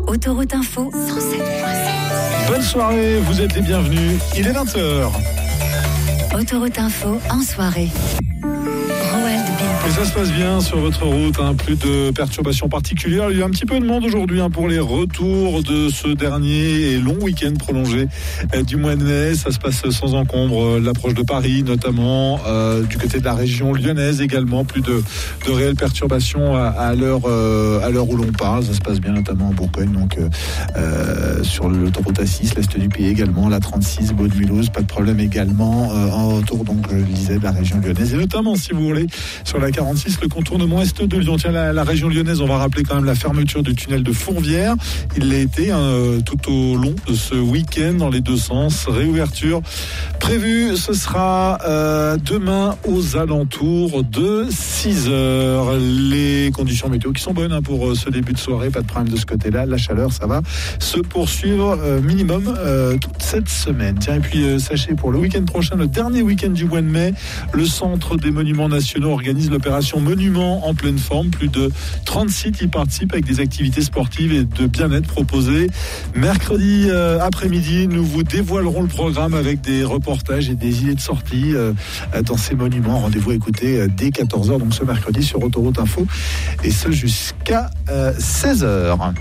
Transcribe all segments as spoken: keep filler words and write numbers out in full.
Autoroute Info cent sept virgule sept. Bonne soirée, vous êtes les bienvenus. Il est vingt heures. Autoroute Info en soirée. Et ça se passe bien sur votre route, hein, plus de perturbations particulières. Il y a un petit peu de monde aujourd'hui hein, pour les retours de ce dernier et long week-end prolongé euh, du mois de mai. Ça se passe sans encombre. L'approche de Paris, notamment euh, du côté de la région lyonnaise également. Plus de, de réelles perturbations à, à, l'heure, euh, à l'heure où l'on parle. Ça se passe bien notamment en Bourgogne, donc euh, sur l'autoroute A six, l'Est du pays également, la trente-six, Baud-de-Mulhouse. Pas de problème également euh, en retour, donc je le disais, de la région lyonnaise. Et notamment, si vous voulez, sur la quarante-six, le contournement est de Lyon. Tiens, la, la région lyonnaise, on va rappeler quand même la fermeture du tunnel de Fourvière. Il l'a été hein, tout au long de ce week-end dans les deux sens. Réouverture prévue, ce sera euh, demain aux alentours de six heures. Les conditions météo qui sont bonnes hein, pour ce début de soirée, pas de problème de ce côté-là. La chaleur, ça va se poursuivre euh, minimum euh, toute cette semaine. Tiens, et puis euh, sachez, pour le week-end prochain, le dernier week-end du mois de mai, le Centre des Monuments Nationaux organise l'opération Monument en pleine forme. Plus de trente sites y participent avec des activités sportives et de bien-être proposées. Mercredi euh, après-midi, nous vous dévoilerons le programme avec des reportages et des idées de sortie euh, dans ces monuments. Rendez-vous à écouter euh, dès quatorze heures, donc ce mercredi sur Autoroute Info, et ce jusqu'à euh, seize heures.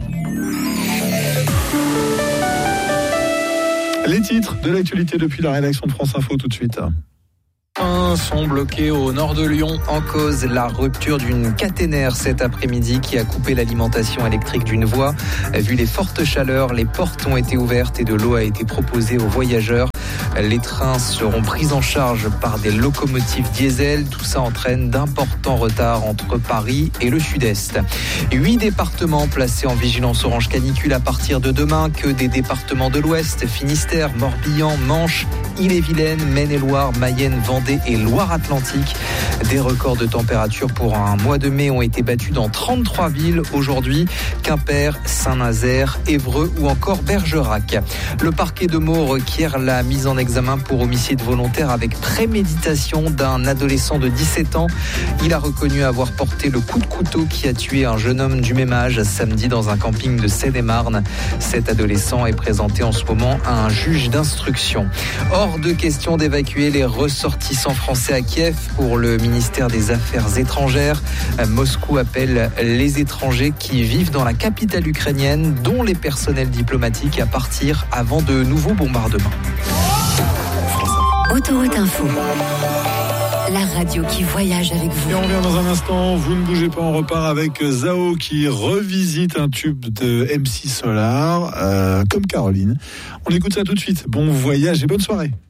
Les titres de l'actualité depuis la rédaction de France Info tout de suite. Sont bloqués au nord de Lyon. En cause, la rupture d'une caténaire cet après-midi qui a coupé l'alimentation électrique d'une voie. Vu les fortes chaleurs, les portes ont été ouvertes et de l'eau a été proposée aux voyageurs. Les trains seront pris en charge par des locomotives diesel. Tout ça entraîne d'importants retards entre Paris et le sud-est. Huit départements placés en vigilance orange canicule à partir de demain. Que des départements de l'ouest, Finistère, Morbihan, Manche, Ille-et-Vilaine, Maine-et-Loire, Mayenne, Vendée et Loire-Atlantique. Des records de température pour un mois de mai ont été battus dans trente-trois villes aujourd'hui. Quimper, Saint-Nazaire, Évreux ou encore Bergerac. Le parquet de Meaux requiert la mise en examen pour homicide volontaire avec préméditation d'un adolescent de dix-sept ans. Il a reconnu avoir porté le coup de couteau qui a tué un jeune homme du même âge samedi dans un camping de Seine-et-Marne. Cet adolescent est présenté en ce moment à un juge d'instruction. Hors de question d'évacuer les ressortissants français à Kiev pour le ministère des Affaires étrangères. Moscou appelle les étrangers qui vivent dans la capitale ukrainienne, dont les personnels diplomatiques, à partir avant de nouveaux bombardements. Autoroute Info, la radio qui voyage avec vous. Et on revient dans un instant, vous ne bougez pas, on repart avec Zao qui revisite un tube de M C Solar, euh, comme Caroline. On écoute ça tout de suite. Bon voyage et bonne soirée.